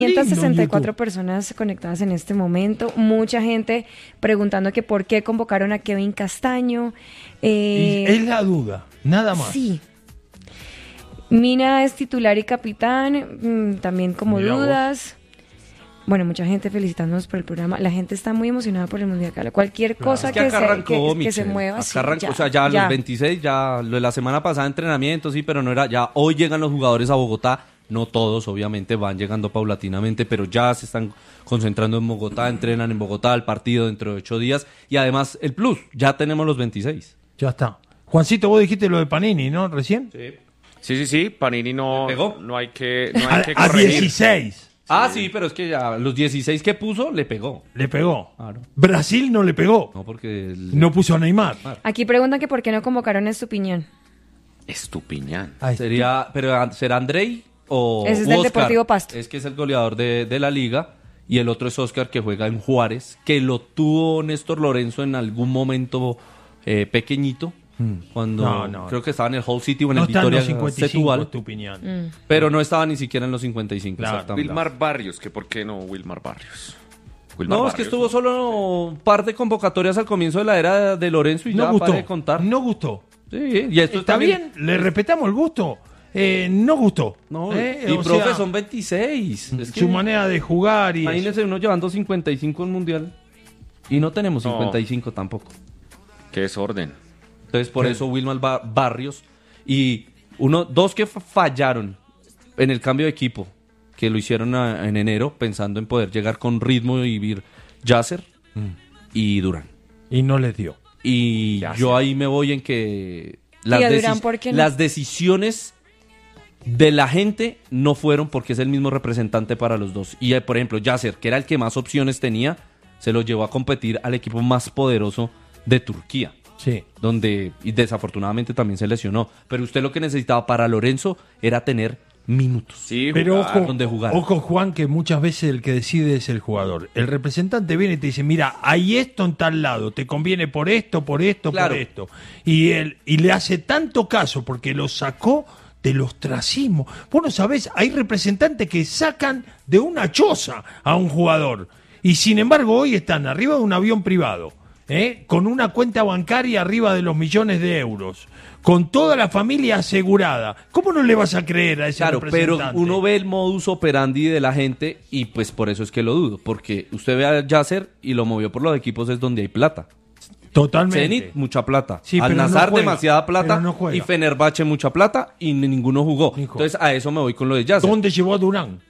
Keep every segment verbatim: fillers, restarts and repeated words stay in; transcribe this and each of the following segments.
quinientas sesenta y cuatro personas conectadas en este momento, mucha gente preguntando que por qué convocaron a Kevin Castaño. Eh, es la duda, nada más. Sí. Mina es titular y capitán, mmm, también como Mira dudas. Vos. Bueno, mucha gente felicitándonos por el programa. La gente está muy emocionada por el Mundial. Cualquier claro. cosa es que, que, se, arrancó, que, que se mueva. Sí, arrancó, ya, o sea, ya, ya los veintiséis, ya lo de la semana pasada entrenamiento, sí, pero no era, ya hoy llegan los jugadores a Bogotá. No todos, obviamente, van llegando paulatinamente, pero ya se están concentrando en Bogotá, entrenan en Bogotá, el partido dentro de ocho días. Y además, el plus, ya tenemos los veintiséis. Ya está. Juancito, vos dijiste lo de Panini, ¿no? ¿Recién? Sí, sí, sí, sí. Panini no, no hay que, no hay a, que a dieciséis. Ah, sí, pero es que ya los dieciséis que puso, le pegó. Le pegó. Claro. Brasil no le pegó. No, porque... El... No puso a Neymar. Aquí preguntan que por qué no convocaron a Estupiñán. Estupiñán. Ay, sería, pero ¿será Andrei? O Ese es del Oscar, Deportivo Pasto. Es que es el goleador de, de la liga. Y el otro es Oscar, que juega en Juárez, que lo tuvo Néstor Lorenzo en algún momento eh, pequeñito. Hmm. Cuando no, no, creo que estaba en el Hull City o en no el Vitoria Setúbal. Mm. Pero no estaba ni siquiera en los cincuenta y cinco. Claro. Wilmar Barrios, que por qué no Wilmar Barrios. Wilmar no, Barrios, es que estuvo ¿no? solo un par de convocatorias al comienzo de la era de Lorenzo y no ya gustó, para de contar. No gustó. Sí, y esto está también, bien, le respetamos el gusto. Eh, no gustó. No, ¿eh? Y o profe, sea, son veintiséis. Es que su manera de jugar y imagínense uno llevando cincuenta y cinco en Mundial y no tenemos cincuenta y cinco no. tampoco. Qué desorden. Entonces por sí. eso Wilmar Barrios y uno, dos que fallaron en el cambio de equipo, que lo hicieron a, en enero pensando en poder llegar con ritmo y vivir Yasser mm. y Durán. Y no les dio. Y Yasser. Yo ahí me voy en que las, Durán, deci- ¿por qué no? las decisiones de la gente no fueron porque es el mismo representante para los dos. Y por ejemplo, Yasser, que era el que más opciones tenía, se lo llevó a competir al equipo más poderoso de Turquía. Sí. Donde y desafortunadamente también se lesionó. Pero usted lo que necesitaba para Lorenzo era tener minutos. Sí, pero ojo, donde jugar. Ojo, Juan, que muchas veces el que decide es el jugador. El representante viene y te dice, mira, hay esto en tal lado, te conviene por esto, por esto, claro. por esto. Y él y le hace tanto caso porque lo sacó del ostracismo. Vos no sabés, hay representantes que sacan de una choza a un jugador. Y sin embargo hoy están arriba de un avión privado. ¿Eh? Con una cuenta bancaria arriba de los millones de euros, con toda la familia asegurada. ¿Cómo no le vas a creer a ese claro, representante? Pero uno ve el modus operandi de la gente y pues por eso es que lo dudo, porque usted ve a Yasser y lo movió por los equipos es donde hay plata. Totalmente. Zenit, mucha plata. Sí, Al Nazar, no demasiada plata. No y Fenerbahce, mucha plata. Y ninguno jugó. Hijo. Entonces, a eso me voy con lo de Yasser. ¿Dónde llevó a Durán?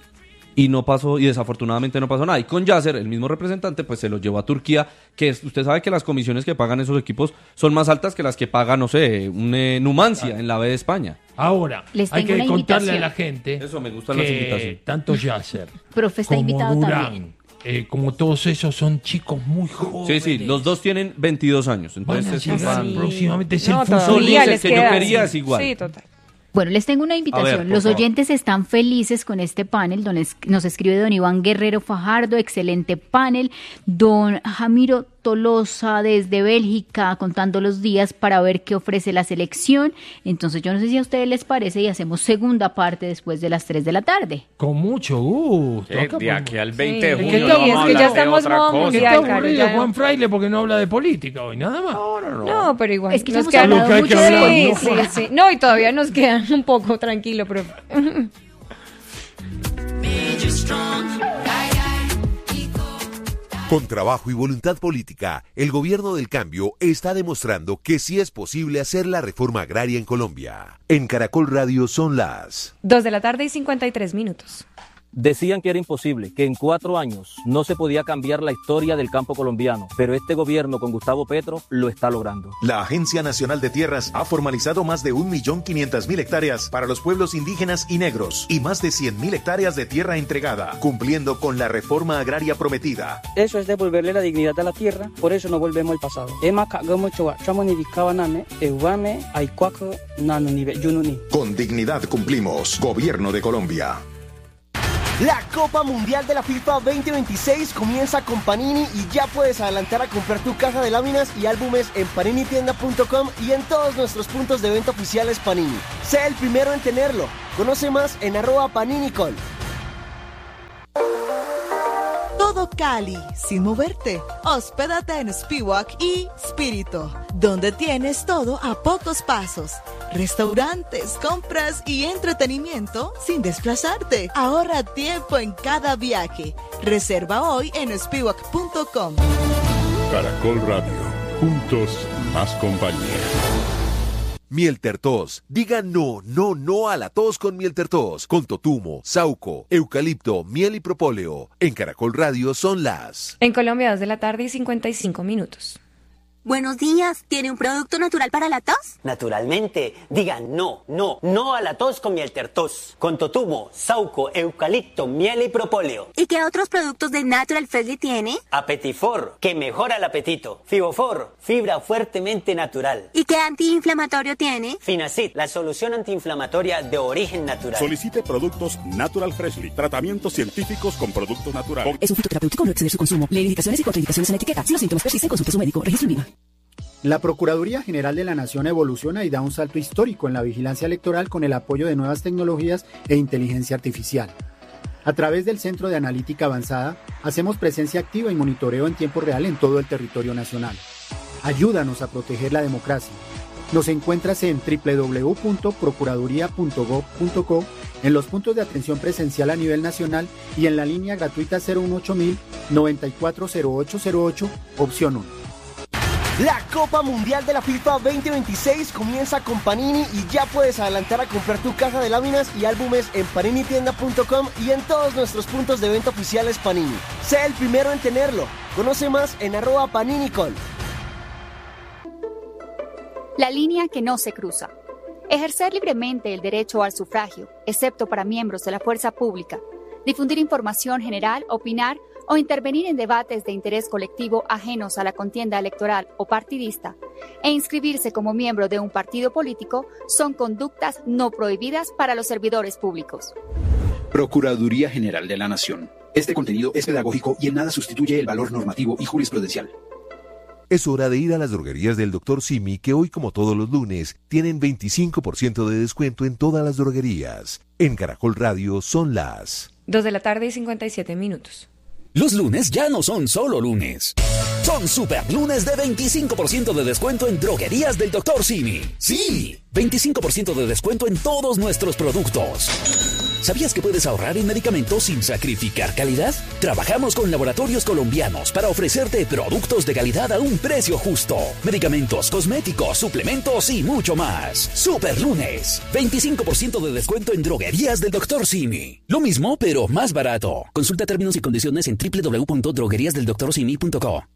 Y no pasó, y desafortunadamente no pasó nada. Y con Yasser, el mismo representante, pues se lo llevó a Turquía, que es, usted sabe que las comisiones que pagan esos equipos son más altas que las que paga, no sé, un eh, Numancia ah. en la B de España. Ahora, Les hay que contarle invitación. a la gente eso me gustan que las invitaciones. Tanto Yasser Profe está como invitado Durán, también. Eh, como todos esos son chicos muy jóvenes. Sí, sí, los dos tienen veintidós años. Entonces van a es llegar un próximamente. Es no, el fútbol. todavía el les que queda, yo quería sí. es igual. Sí, total. Bueno, les tengo una invitación. Ver, Los favor. oyentes están felices con este panel. Don es, nos escribe don Iván Guerrero Fajardo, excelente panel. Don Jamiro Tolosa desde Bélgica contando los días para ver qué ofrece la selección. Entonces yo no sé si a ustedes les parece y hacemos segunda parte después de las tres de la tarde. Con mucho gusto. Eh, de aquí al veinte Sí. de Es junio que- no es vamos que a ya hablar de estamos otra modo cosa. mundial, Está Caro, aburrido ya no. Juan Fraile porque no habla de política hoy, nada más. No, no, no. No, pero igual. Es que ya nos hemos quedan- hablado Lo que hay mucho que de hablar, Sí, ¿no? sí, sí. No, y todavía nos queda un poco tranquilo, pero... Con trabajo y voluntad política, el gobierno del cambio está demostrando que sí es posible hacer la reforma agraria en Colombia. En Caracol Radio son las Dos de la tarde y cincuenta y tres minutos. Decían que era imposible, que en cuatro años no se podía cambiar la historia del campo colombiano, pero este gobierno con Gustavo Petro lo está logrando. La Agencia Nacional de Tierras ha formalizado más de un millón quinientas mil hectáreas para los pueblos indígenas y negros y más de cien mil hectáreas de tierra entregada, cumpliendo con la reforma agraria prometida. Eso es devolverle la dignidad a la tierra, por eso no volvemos al pasado. Con dignidad cumplimos. Gobierno de Colombia. La Copa Mundial de la FIFA veinte veintiséis comienza con Panini y ya puedes adelantar a comprar tu caja de láminas y álbumes en panini tienda punto com y en todos nuestros puntos de venta oficiales Panini. Sé el primero en tenerlo. Conoce más en arroba paninicol. todo Cali, sin moverte. Hospédate en Spiwak y Spirito, donde tienes todo a pocos pasos. Restaurantes, compras y entretenimiento sin desplazarte. Ahorra tiempo en cada viaje. Reserva hoy en spiwak punto com. Caracol Radio, juntos más compañía. Mielter Tos. Diga no, no, no a la tos con Mielter Tos. Con totumo, sauco, eucalipto, miel y propóleo. En Caracol Radio son las... En Colombia, dos de la tarde y cincuenta y cinco minutos. Buenos días, ¿tiene un producto natural para la tos? Naturalmente, digan no, no, no a la tos con Mielter Tos. Con totumo, sauco, eucalipto, miel y propóleo. ¿Y qué otros productos de Natural Freshly tiene? Apetifor, que mejora el apetito. Fibofor, fibra fuertemente natural. ¿Y qué antiinflamatorio tiene? Finacid, la solución antiinflamatoria de origen natural. Solicite productos Natural Freshly, tratamientos científicos con productos naturales. Es un fitoterapéutico, no exceder su consumo. Lee indicaciones y contraindicaciones en la etiqueta. Si los síntomas persisten, consulte a su médico. Registro en viva. La Procuraduría General de la Nación evoluciona y da un salto histórico en la vigilancia electoral con el apoyo de nuevas tecnologías e inteligencia artificial. A través del Centro de Analítica Avanzada, hacemos presencia activa y monitoreo en tiempo real en todo el territorio nacional. Ayúdanos a proteger la democracia. Nos encuentras en doble u doble u doble u punto procuraduría punto gob punto co, en los puntos de atención presencial a nivel nacional y en la línea gratuita cero uno ocho mil noventa y cuatro cero ocho cero ocho, opción uno. La Copa Mundial de la FIFA veinte veintiséis comienza con Panini y ya puedes adelantar a comprar tu caja de láminas y álbumes en panini tienda punto com y en todos nuestros puntos de venta oficiales Panini. Sé el primero en tenerlo. Conoce más en arroba paninicol. La línea que no se cruza. Ejercer libremente el derecho al sufragio, excepto para miembros de la fuerza pública. Difundir información general, opinar o intervenir en debates de interés colectivo ajenos a la contienda electoral o partidista, e inscribirse como miembro de un partido político son conductas no prohibidas para los servidores públicos. Procuraduría General de la Nación. Este contenido es pedagógico y en nada sustituye el valor normativo y jurisprudencial. Es hora de ir a las droguerías del doctor Simi, que hoy, como todos los lunes, tienen veinticinco por ciento de descuento en todas las droguerías. En Caracol Radio son las... dos de la tarde y cincuenta y siete minutos. Los lunes ya no son solo lunes. Son super lunes de veinticinco por ciento de descuento en droguerías del doctor Simi. Sí, veinticinco por ciento de descuento en todos nuestros productos. ¿Sabías que puedes ahorrar en medicamentos sin sacrificar calidad? Trabajamos con laboratorios colombianos para ofrecerte productos de calidad a un precio justo. Medicamentos, cosméticos, suplementos y mucho más. Super lunes. veinticinco por ciento de descuento en droguerías del doctor Simi. Lo mismo, pero más barato. Consulta términos y condiciones en doble u doble u doble u punto droguerías del doctor simi punto co.